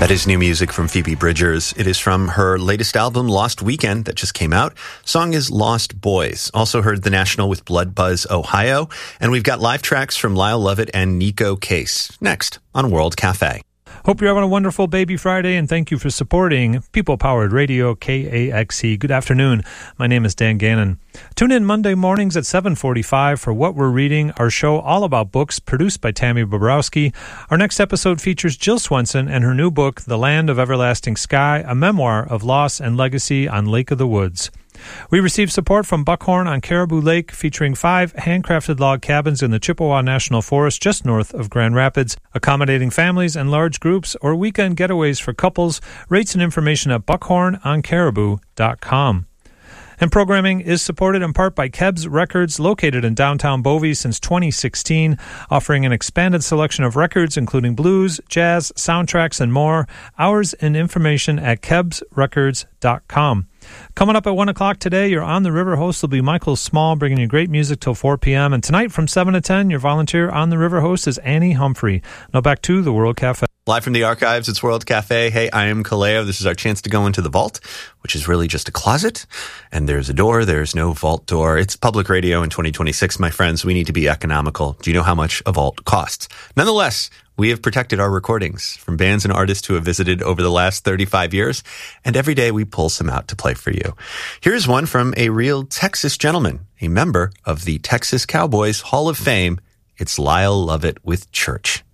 That is new music from Phoebe Bridgers. It is from her latest album, Lost Weekend, that just came out. Song is Lost Boys. Also heard The National with Blood Buzz, Ohio. And we've got live tracks from Lyle Lovett and Nico Case. Next on World Cafe. Hope you're having a wonderful Baby Friday, and thank you for supporting People-Powered Radio, KAXE. Good afternoon. My name is Dan Gannon. Tune in Monday mornings at 7:45 for What We're Reading, our show all about books, produced by Tammy Bobrowski. Our next episode features Jill Swenson and her new book, The Land of Everlasting Sky, a memoir of loss and legacy on Lake of the Woods. We received support from Buckhorn on Caribou Lake, featuring 5 handcrafted log cabins in the Chippewa National Forest just north of Grand Rapids, accommodating families and large groups or weekend getaways for couples. Rates and information at buckhornoncaribou.com. And programming is supported in part by Kebs Records, located in downtown Bovey since 2016, offering an expanded selection of records, including blues, jazz, soundtracks, and more. Hours and information at kebsrecords.com. Coming up at 1 o'clock today, your On the River host will be Michael Small, bringing you great music till 4 p.m. And tonight from 7 to 10, your volunteer On the River host is Annie Humphrey. Now back to the World Cafe. Live from the archives, it's World Cafe. Hey, I am Kaleo. This is our chance to go into the vault, which is really just a closet. And there's a door. There's no vault door. It's public radio in 2026, my friends. We need to be economical. Do you know how much a vault costs? Nonetheless, we have protected our recordings from bands and artists who have visited over the last 35 years, and every day we pull some out to play for you. Here's one from a real Texas gentleman, a member of the Texas Cowboys Hall of Fame. It's Lyle Lovett with Church.